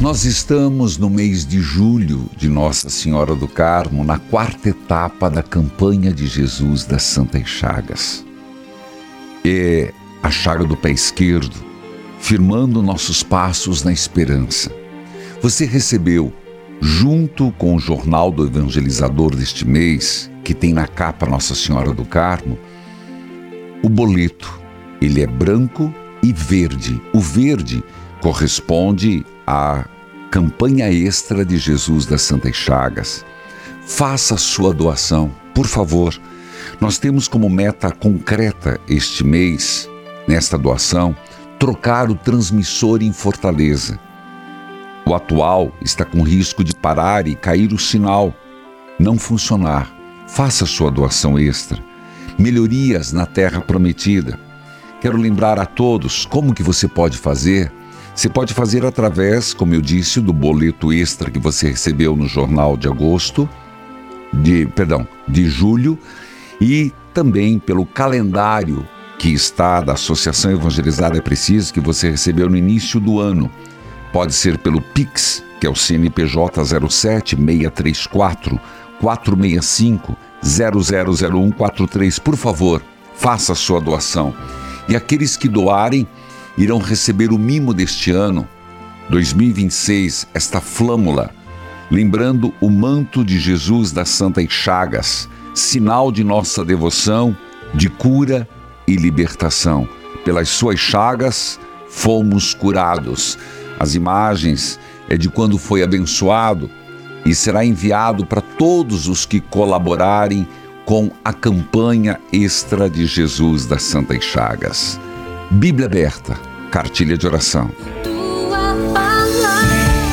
Nós estamos no mês de julho de Nossa Senhora do Carmo, na quarta etapa da campanha de Jesus das Santas Chagas. É a chaga do pé esquerdo, firmando nossos passos na esperança. Você recebeu, junto com o jornal do evangelizador deste mês, que tem na capa Nossa Senhora do Carmo, o boleto. Ele é branco e verde. O verde corresponde à campanha extra de Jesus das Santas Chagas. Faça a sua doação, por favor. Nós temos como meta concreta este mês, nesta doação, trocar o transmissor em Fortaleza. O atual está com risco de parar e cair o sinal, não funcionar. Faça a sua doação extra. Melhorias na Terra Prometida. Quero lembrar a todos como que você pode fazer. Você pode fazer através, como eu disse, do boleto extra que você recebeu no jornal de julho, e também pelo calendário que está da Associação Evangelizada é Preciso, que você recebeu no início do ano. Pode ser pelo Pix, que é o CNPJ 07-634-465-000143. Por favor, faça a sua doação. E aqueles que doarem irão receber o mimo deste ano, 2026, esta flâmula, lembrando o manto de Jesus das Santas Chagas, sinal de nossa devoção, de cura e libertação. Pelas suas chagas fomos curados. As imagens é de quando foi abençoado e será enviado para todos os que colaborarem com a campanha extra de Jesus das Santas Chagas. Bíblia aberta, cartilha de oração. Tua palavra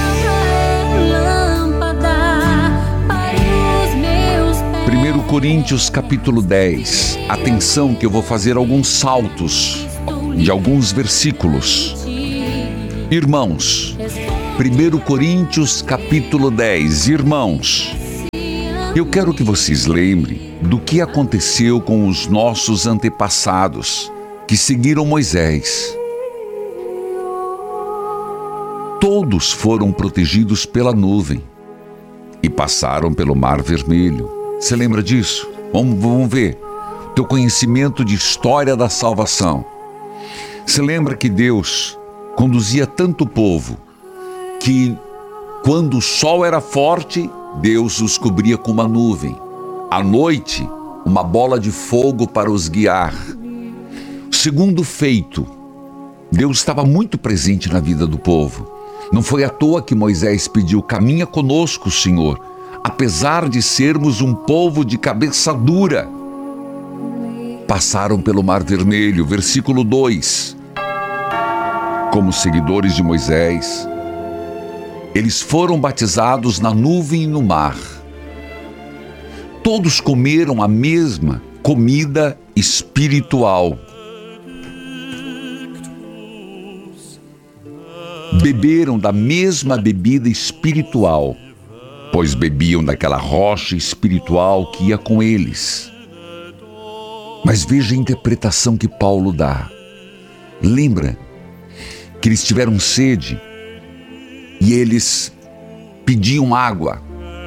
é lâmpada para os meus pés. 1 Coríntios capítulo 10. Atenção que eu vou fazer alguns saltos de alguns versículos. Irmãos, 1 Coríntios capítulo 10. Irmãos, eu quero que vocês lembrem do que aconteceu com os nossos antepassados que seguiram Moisés. Todos foram protegidos pela nuvem e passaram pelo Mar Vermelho. Você lembra disso? Vamos ver. Teu conhecimento de história da salvação. Você lembra que Deus conduzia tanto o povo que quando o sol era forte, Deus os cobria com uma nuvem. À noite, uma bola de fogo para os guiar. Segundo feito, Deus estava muito presente na vida do povo. Não foi à toa que Moisés pediu: caminha conosco, Senhor, apesar de sermos um povo de cabeça dura. Passaram pelo Mar Vermelho, versículo 2. Como seguidores de Moisés, eles foram batizados na nuvem e no mar. Todos comeram a mesma comida espiritual. Beberam da mesma bebida espiritual, pois bebiam daquela rocha espiritual que ia com eles. Mas veja a interpretação que Paulo dá. Lembra que eles tiveram sede e eles pediam água.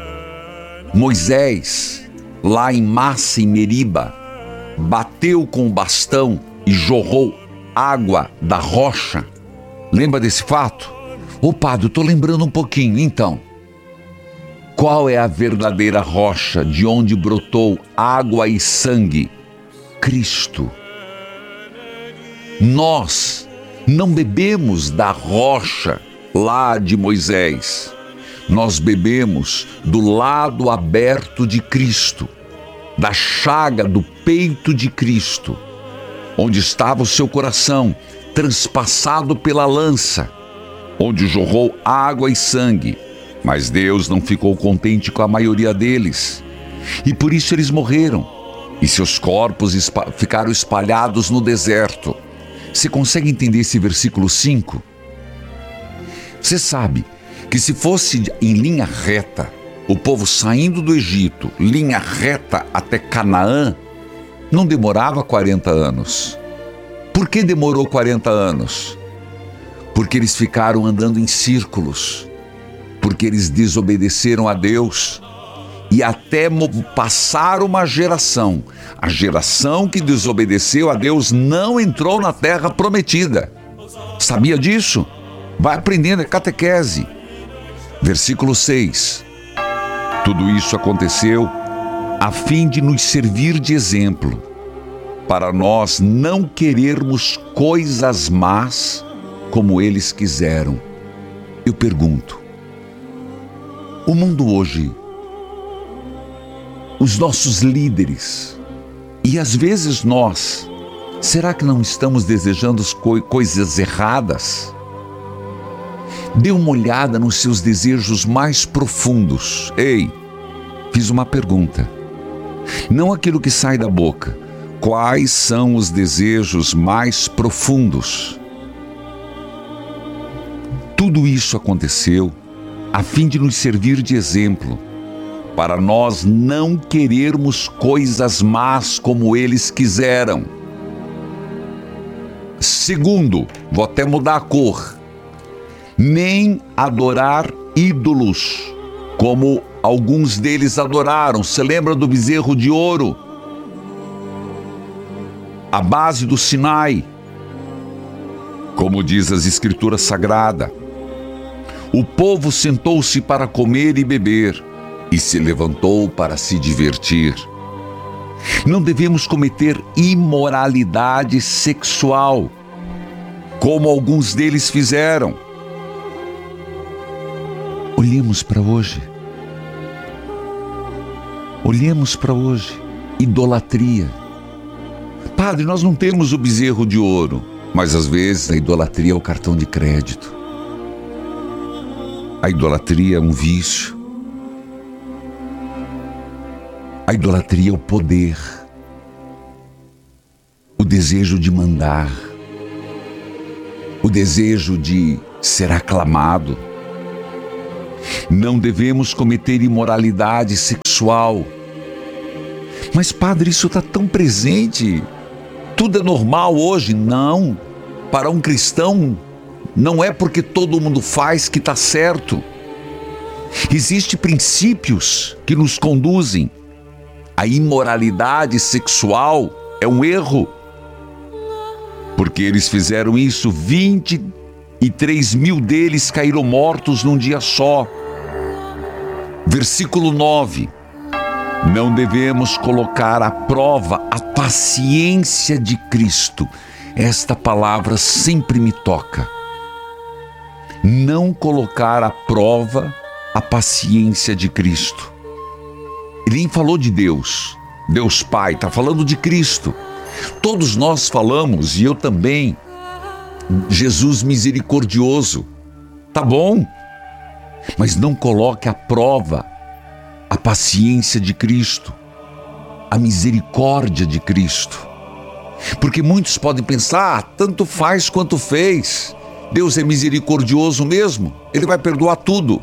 Moisés, lá em Massa, em Meriba, bateu com o bastão e jorrou água da rocha. Lembra desse fato? Ô padre, eu estou lembrando um pouquinho. Então, qual é a verdadeira rocha de onde brotou água e sangue? Cristo. Nós não bebemos da rocha lá de Moisés. Nós bebemos do lado aberto de Cristo, da chaga do peito de Cristo, onde estava o seu coração transpassado pela lança, onde jorrou água e sangue. Mas Deus não ficou contente com a maioria deles, e por isso eles morreram, e seus corpos ficaram espalhados no deserto. Você consegue entender esse versículo 5? Você sabe que se fosse em linha reta, o povo saindo do Egito, linha reta até Canaã, não demorava 40 anos. Por que demorou 40 anos? Porque eles ficaram andando em círculos. porque eles desobedeceram a Deus. E até passar uma geração, a geração que desobedeceu a Deus não entrou na terra prometida. Sabia disso? Vai aprendendo, é catequese. Versículo 6. Tudo isso aconteceu a fim de nos servir de exemplo, para nós não querermos coisas más como eles quiseram. Eu pergunto, o mundo hoje, os nossos líderes, e às vezes nós, será que não estamos desejando coisas erradas? Dê uma olhada nos seus desejos mais profundos. Ei, fiz uma pergunta. Não aquilo que sai da boca. Quais são os desejos mais profundos? Tudo isso aconteceu a fim de nos servir de exemplo, para nós não querermos coisas más como eles quiseram. Segundo, vou até mudar a cor, nem adorar ídolos, como alguns deles adoraram. Você lembra do bezerro de ouro? A base do Sinai, como diz as Escrituras Sagradas. O povo sentou-se para comer e beber, e se levantou para se divertir. Não devemos cometer imoralidade sexual, como alguns deles fizeram. Olhemos para hoje. Olhemos para hoje. Idolatria. Padre, nós não temos o bezerro de ouro, mas às vezes a idolatria é o cartão de crédito. A idolatria é um vício. A idolatria é o poder, o desejo de mandar, o desejo de ser aclamado. Não devemos cometer imoralidade sexual. Mas, padre, isso está tão presente. Tudo é normal hoje. Não. Para um cristão, não é porque todo mundo faz que está certo. Existem princípios que nos conduzem. A imoralidade sexual é um erro, porque eles fizeram isso, 23 mil deles caíram mortos num dia só. Versículo 9, não devemos colocar à prova a paciência de Cristo. Esta palavra sempre me toca. Não colocar à prova a paciência de Cristo. Ele nem falou de Deus, Deus Pai, está falando de Cristo. Todos nós falamos, e eu também, Jesus misericordioso. Tá bom, mas não coloque à prova a paciência de Cristo, a misericórdia de Cristo. Porque muitos podem pensar, tanto faz quanto fez. Deus é misericordioso mesmo, Ele vai perdoar tudo.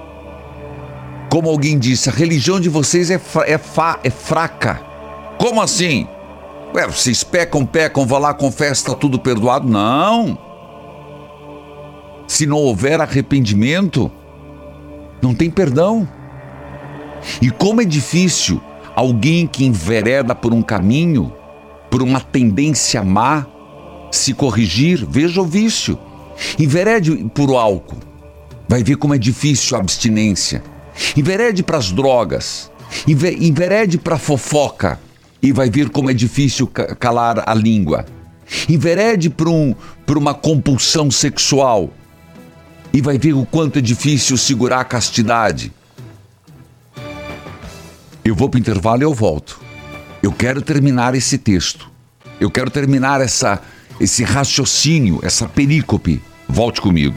Como alguém disse, a religião de vocês é fraca. Como assim? Ué, vocês pecam, vão lá, confessam, está tudo perdoado? Não. Se não houver arrependimento, não tem perdão. E como é difícil alguém que envereda por um caminho, por uma tendência má, se corrigir. Veja o vício. Enverede por o álcool, vai ver como é difícil a abstinência. Enverede para as drogas, enverede para a fofoca, e vai ver como é difícil calar a língua. Enverede para uma compulsão sexual, e vai ver o quanto é difícil segurar a castidade. Eu vou para o intervalo e eu volto. Eu quero terminar esse texto. Eu quero terminar esse raciocínio, essa perícope. Volte comigo.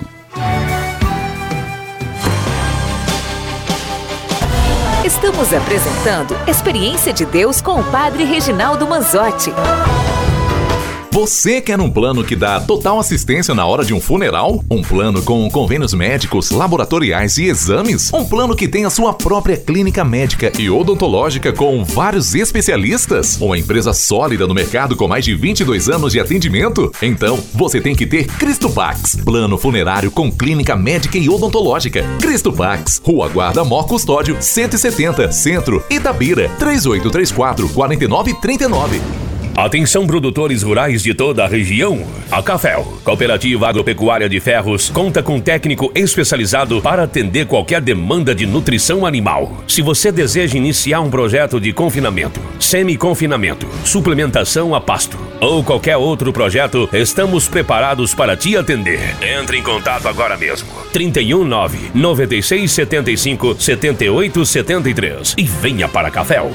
Estamos apresentando Experiência de Deus com o Padre Reginaldo Manzotti. Você quer um plano que dá total assistência na hora de um funeral? Um plano com convênios médicos, laboratoriais e exames? Um plano que tem a sua própria clínica médica e odontológica com vários especialistas? Uma empresa sólida no mercado com mais de 22 anos de atendimento? Então, você tem que ter Cristopax, plano funerário com clínica médica e odontológica. Cristopax, Rua Guarda-Mor Custódio, 170, Centro, Itabira, 3834-4939. Atenção, produtores rurais de toda a região. A Cafel, Cooperativa Agropecuária de Ferros, conta com técnico especializado para atender qualquer demanda de nutrição animal. Se você deseja iniciar um projeto de confinamento, semi-confinamento, suplementação a pasto ou qualquer outro projeto, estamos preparados para te atender. Entre em contato agora mesmo. 319-9675-7873 e venha para a Cafel.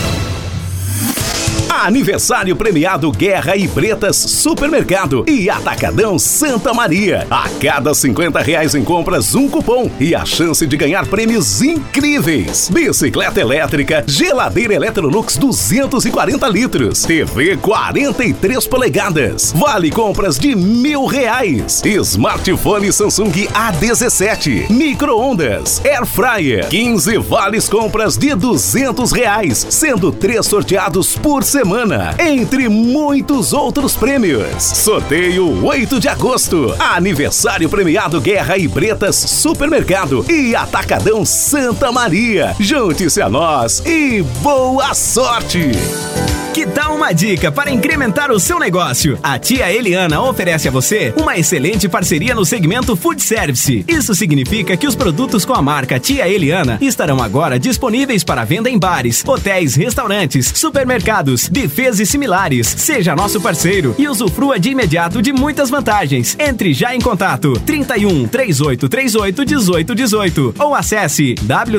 Aniversário premiado Guerra e Bretas Supermercado e Atacadão Santa Maria. A cada R$50 em compras, um cupom e a chance de ganhar prêmios incríveis. Bicicleta elétrica, geladeira Electrolux 240 litros, TV 43 polegadas, vale compras de R$1.000, smartphone Samsung A17, micro-ondas, air fryer, 15 vales compras de R$200, sendo 3 sorteados por semana, entre muitos outros prêmios. Sorteio 8 de agosto. Aniversário premiado Guerra e Bretas Supermercado e Atacadão Santa Maria. Junte-se a nós e boa sorte! Que tal uma dica para incrementar o seu negócio? A Tia Eliana oferece a você uma excelente parceria no segmento Food Service. Isso significa que os produtos com a marca Tia Eliana estarão agora disponíveis para venda em bares, hotéis, restaurantes, supermercados, buffets e similares. Seja nosso parceiro e usufrua de imediato de muitas vantagens. Entre já em contato 31 3838 1818 ou acesse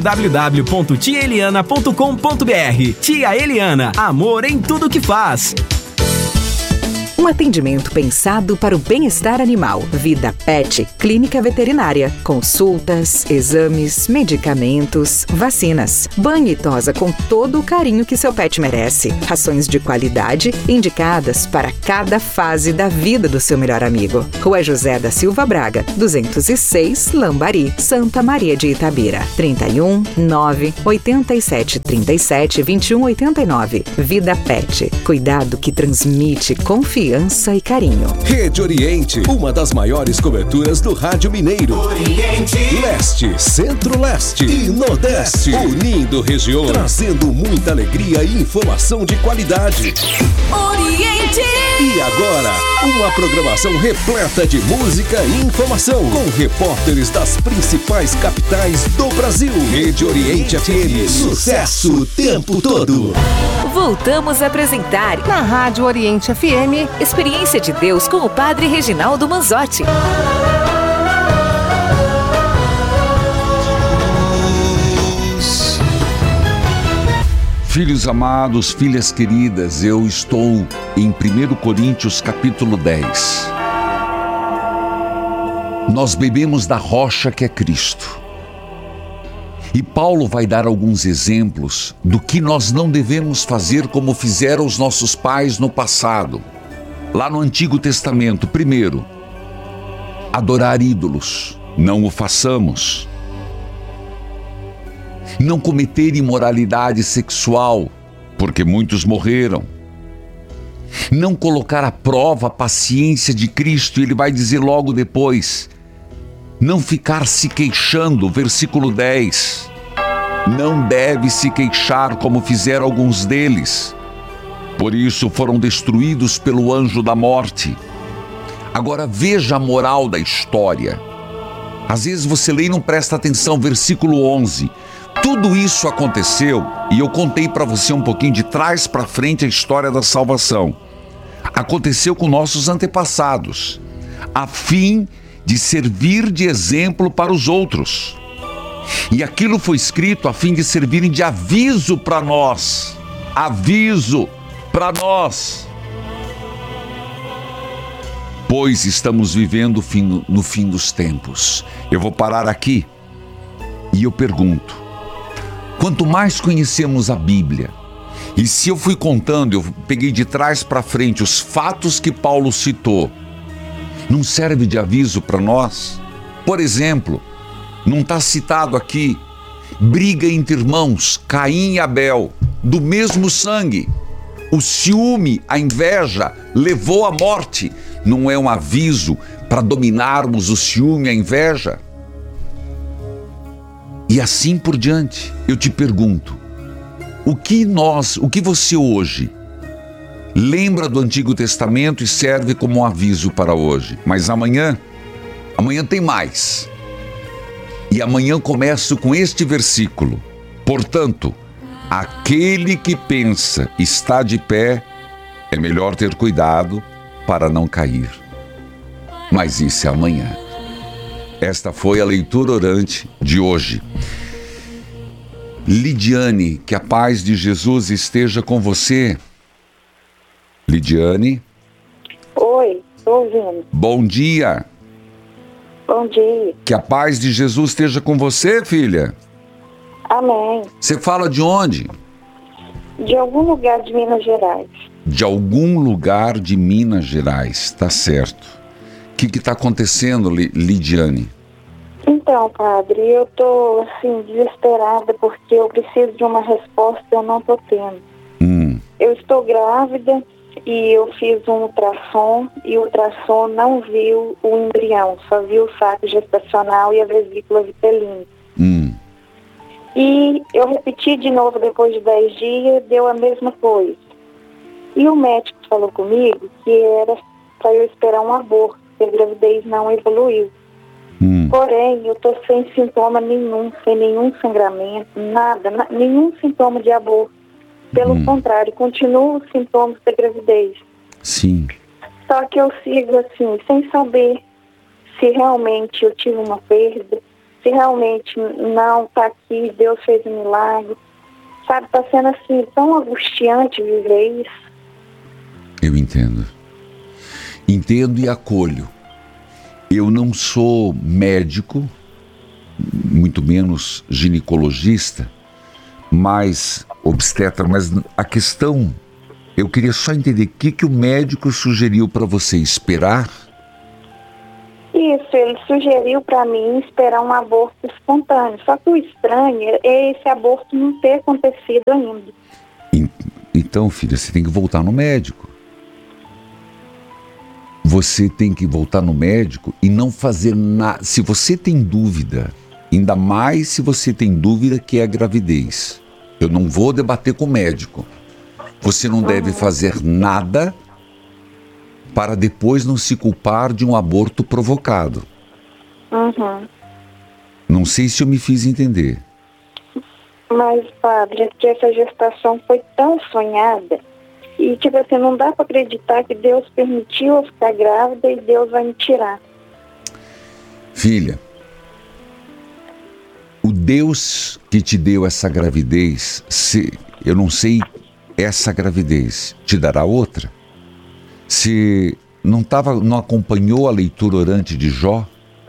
www.tiaeliana.com.br. Tia Eliana, amor em tudo que faz. Um atendimento pensado para o bem-estar animal. Vida Pet, clínica veterinária. Consultas, exames, medicamentos, vacinas. Banho e tosa com todo o carinho que seu pet merece. Rações de qualidade indicadas para cada fase da vida do seu melhor amigo. Rua José da Silva Braga, 206, Lambari, Santa Maria de Itabira. 31 9 87 37 21 89. Vida Pet, cuidado que transmite confiança e carinho. Rede Oriente, uma das maiores coberturas do rádio mineiro. Oriente, Leste, Centro-Leste e Nordeste, unindo regiões, trazendo muita alegria e informação de qualidade. Oriente! E agora, uma programação repleta de música e informação, com repórteres das principais capitais do Brasil. Rede Oriente FM, sucesso o tempo todo. Voltamos a apresentar Na Rádio Oriente FM, Experiência de Deus com o Padre Reginaldo Manzotti. Filhos amados, filhas queridas, eu estou em 1 Coríntios capítulo 10. Nós bebemos da rocha que é Cristo. E Paulo vai dar alguns exemplos do que nós não devemos fazer como fizeram os nossos pais no passado. Lá no Antigo Testamento, primeiro, adorar ídolos, não o façamos. Não cometer imoralidade sexual, porque muitos morreram. Não colocar à prova a paciência de Cristo, e ele vai dizer logo depois, não ficar se queixando, versículo 10. Não deve se queixar como fizeram alguns deles. Por isso foram destruídos pelo anjo da morte. Agora veja a moral da história. Às vezes você lê e não presta atenção, versículo 11. Tudo isso aconteceu, e eu contei para você um pouquinho de trás para frente a história da salvação. Aconteceu com nossos antepassados, a fim de servir de exemplo para os outros. E aquilo foi escrito a fim de servirem de aviso para nós. Aviso para nós. Pois estamos vivendo no fim dos tempos. Eu vou parar aqui e eu pergunto, quanto mais conhecemos a Bíblia, E se eu fui contando, eu peguei de trás para frente os fatos que Paulo citou, não serve de aviso para nós? Por exemplo, não está citado aqui, briga entre irmãos, Caim e Abel, do mesmo sangue. O ciúme, a inveja, levou à morte. Não é um aviso para dominarmos o ciúme e a inveja? E assim por diante. Eu te pergunto, o que você hoje lembra do Antigo Testamento e serve como um aviso para hoje? Mas amanhã tem mais. E amanhã começo com este versículo. Portanto, aquele que pensa está de pé, é melhor ter cuidado para não cair. Mas isso é amanhã. Esta foi a leitura orante de hoje. Lidiane, que a paz de Jesus esteja com você. Lidiane? Oi, estou ouvindo. Bom dia. Bom dia. Que a paz de Jesus esteja com você, filha. Amém. Você fala de onde? De algum lugar de Minas Gerais. De algum lugar de Minas Gerais, tá certo. O que está acontecendo, Lidiane? Então, padre, eu tô, assim, desesperada porque eu preciso de uma resposta e eu não tô tendo. Eu estou grávida e eu fiz um ultrassom e o ultrassom não viu o embrião, só viu o saco gestacional e a vesícula vitelina. E eu repeti de novo depois de 10 dias, deu a mesma coisa. E o médico falou comigo que era para eu esperar um aborto, porque a gravidez não evoluiu. Porém, eu estou sem sintoma nenhum, sem nenhum sangramento, nada, nenhum sintoma de aborto. Pelo contrário, continuam os sintomas da gravidez. Sim. Só que eu sigo assim, sem saber se realmente eu tive uma perda, se realmente não está aqui, Deus fez um milagre. Sabe, está sendo assim, tão angustiante viver isso. Eu entendo. Entendo e acolho. Eu não sou médico, muito menos ginecologista, mas obstetra, mas a questão, eu queria só entender o que o médico sugeriu para você esperar? Isso, ele sugeriu para mim esperar um aborto espontâneo, só que o estranho é esse aborto não ter acontecido ainda. Então, filha, você tem que voltar no médico. Você tem que voltar no médico e não fazer nada. Se você tem dúvida, ainda mais se você tem dúvida que é a gravidez, eu não vou debater com o médico. Você não deve fazer nada para depois não se culpar de um aborto provocado. Não sei se eu me fiz entender. Mas, padre, é que essa gestação foi tão sonhada. E, tipo assim, não dá para acreditar que Deus permitiu eu ficar grávida e Deus vai me tirar. Filha, o Deus que te deu essa gravidez, eu não sei, essa gravidez te dará outra? Se não acompanhou a leitura orante de Jó?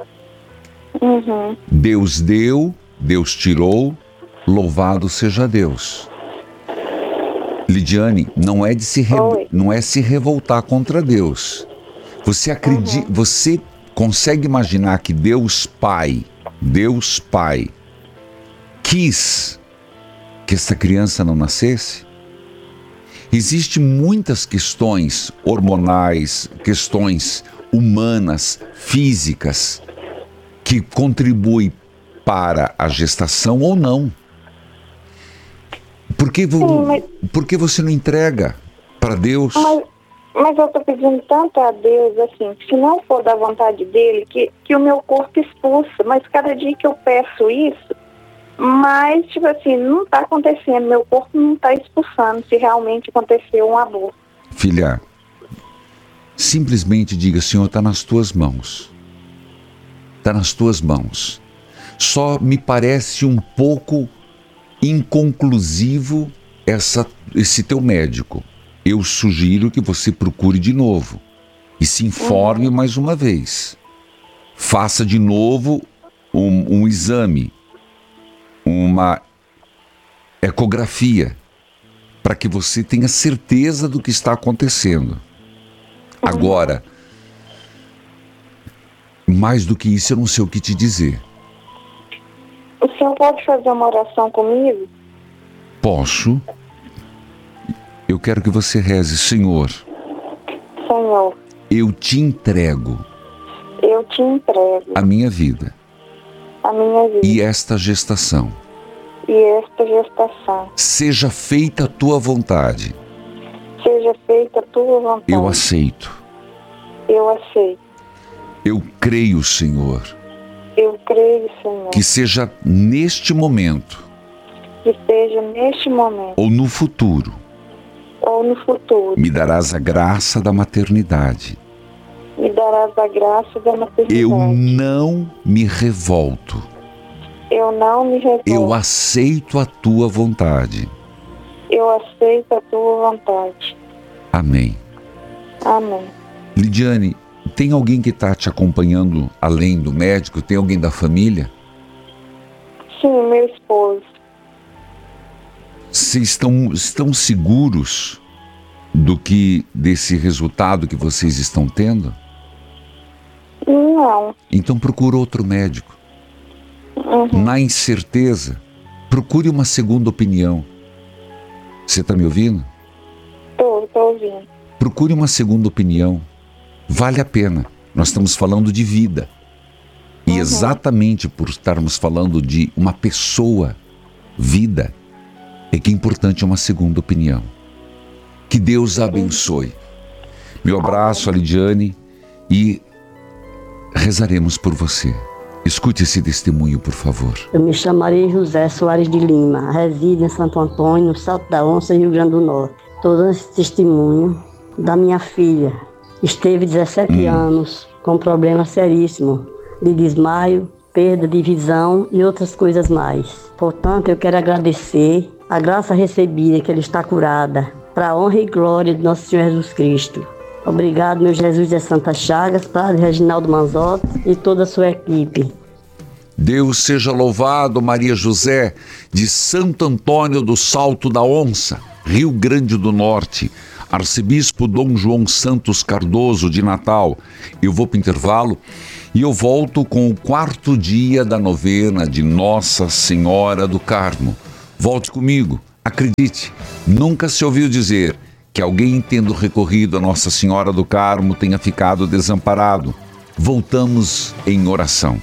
Deus deu, Deus tirou, louvado seja Deus. Lidiane, não é se revoltar contra Deus. Você acredita, você consegue imaginar que Deus Pai quis que essa criança não nascesse? Existem muitas questões hormonais, questões humanas, físicas, que contribuem para a gestação ou não. Por que você não entrega para Deus? Mas eu estou pedindo tanto a Deus, assim, se não for da vontade dele, que o meu corpo expulsa. Mas cada dia que eu peço isso, mas, tipo assim, não está acontecendo. Meu corpo não está expulsando se realmente aconteceu um aborto. Filha, simplesmente diga, Senhor, está nas tuas mãos. Está nas tuas mãos. Só me parece um pouco inconclusivo esse teu médico. Eu sugiro que você procure de novo e se informe mais uma vez. Faça de novo um exame, uma ecografia, para que você tenha certeza do que está acontecendo. Agora, mais do que isso, eu não sei o que te dizer. O senhor pode fazer uma oração comigo? Posso. Eu quero que você reze: Senhor, eu te entrego a minha vida e esta gestação. Seja feita a tua vontade. Eu aceito. Eu creio, Senhor. Que seja neste momento. Ou no futuro. Me darás a graça da maternidade. Eu não me revolto. Eu aceito a tua vontade. Amém. Lidiane, tem alguém que está te acompanhando além do médico? Tem alguém da família? Sim, meu esposo. Vocês estão seguros desse resultado que vocês estão tendo? Não. Então procura outro médico. Na incerteza, procure uma segunda opinião. Você está me ouvindo? Estou ouvindo. Procure uma segunda opinião. Vale a pena. Nós estamos falando de vida. E exatamente por estarmos falando de uma pessoa, vida, é que é importante uma segunda opinião. Que Deus a abençoe. Meu abraço a Lidiane e rezaremos por você. Escute esse testemunho, por favor. Eu me chamo Maria José Soares de Lima, resido em Santo Antônio, no Salto da Onça, Rio Grande do Norte. Estou dando esse testemunho da minha filha. Esteve 17 anos com problema seríssimo de desmaio, perda de visão e outras coisas mais. Portanto, eu quero agradecer a graça recebida que ela está curada, para a honra e glória de nosso Senhor Jesus Cristo. Obrigado, meu Jesus de Santa Chagas, Padre Reginaldo Manzotti e toda a sua equipe. Deus seja louvado, Maria José, de Santo Antônio do Salto da Onça, Rio Grande do Norte, Arcebispo Dom João Santos Cardoso de Natal. Eu vou para o intervalo e eu volto com o 4º dia da novena de Nossa Senhora do Carmo. Volte comigo, acredite, nunca se ouviu dizer que alguém tendo recorrido a Nossa Senhora do Carmo tenha ficado desamparado. Voltamos em oração.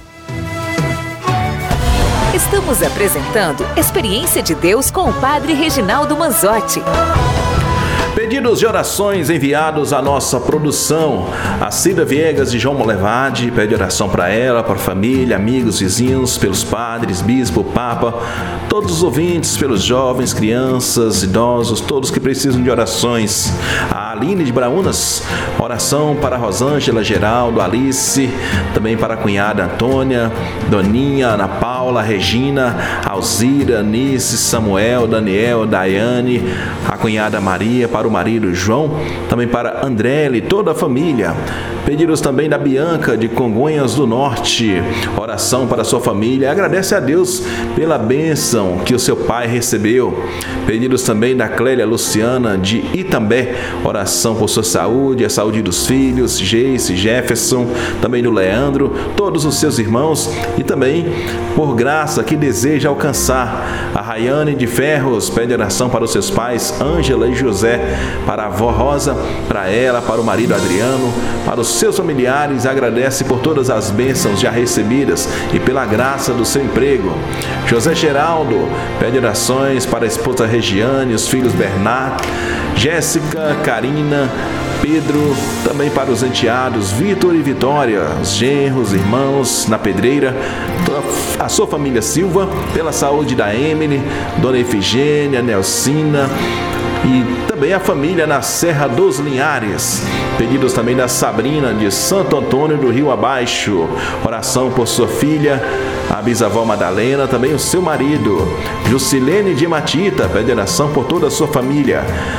Estamos apresentando Experiência de Deus com o Padre Reginaldo Manzotti. Pedidos de orações enviados à nossa produção. A Cida Viegas de João Molevade pede oração para ela, para a família, amigos, vizinhos, pelos padres, bispo, papa, todos os ouvintes, pelos jovens, crianças, idosos, todos que precisam de orações. A Aline de Braunas, oração para a Rosângela, Geraldo, Alice, também para a cunhada Antônia, Doninha, Ana Paula, Regina, Alzira, Nice, Samuel, Daniel, Daiane, a cunhada Maria, para o marido João, também para Andrele, toda a família. Pedidos também da Bianca de Congonhas do Norte, oração para sua família, agradece a Deus pela bênção que o seu pai recebeu. Pedidos também da Clélia Luciana de Itambé, oração por sua saúde, a saúde dos filhos, Geice, Jefferson, também do Leandro, todos os seus irmãos e também por graça que deseja alcançar. A Rayane de Ferros pede oração para os seus pais, Ângela e José, para a avó Rosa, para ela, para o marido Adriano, para os seus familiares, agradece por todas as bênçãos já recebidas e pela graça do seu emprego. José Geraldo pede orações para a esposa Regiane, os filhos Bernardo, Jéssica, Karina, Pedro, também para os enteados Vitor e Vitória, os genros, irmãos na Pedreira, a sua família Silva, pela saúde da Emily, Dona Efigênia, Nelsina e também a família na Serra dos Linhares. Pedidos também da Sabrina de Santo Antônio do Rio Abaixo, oração por sua filha, a bisavó Madalena, também o seu marido. Jusilene de Matita pede oração por toda a sua família. A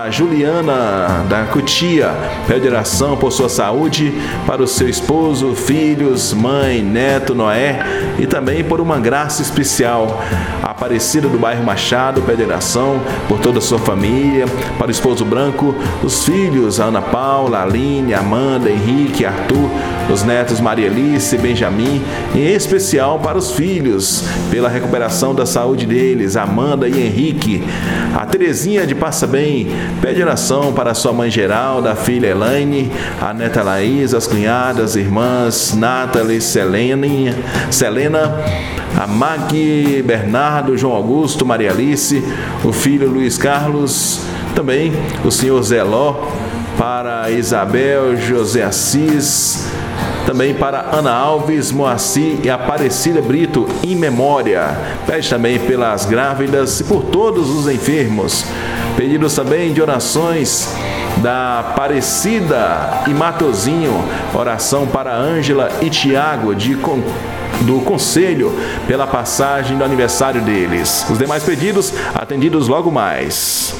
a Juliana da Cutia, pede oração por sua saúde, para o seu esposo, filhos, mãe, neto, Noé, e também por uma graça especial. A Aparecida do bairro Machado pede oração por toda a sua família, para o esposo Branco, os filhos Ana Paula, Aline, Amanda, Henrique, Arthur, os netos Maria Alice, Benjamin, e em especial para os filhos, pela recuperação da saúde deles, Amanda e Henrique. A Terezinha de Passa Bem pede oração para sua mãe Geralda, a filha Elaine, a neta Laís, as cunhadas, irmãs Nathalie, Selena, a Maggie, Bernardo, João Augusto, Maria Alice, o filho Luiz Carlos, também o senhor Zeló, para Isabel, José Assis, também para Ana Alves, Moacir e Aparecida Brito, em memória. Pede também pelas grávidas e por todos os enfermos. Pedidos também de orações da Aparecida e Matozinho, oração para Ângela e Tiago do Conselho, pela passagem do aniversário deles. Os demais pedidos atendidos logo mais.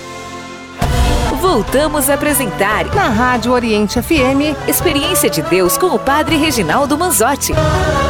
Voltamos a apresentar na Rádio Oriente FM, Experiência de Deus com o Padre Reginaldo Manzotti.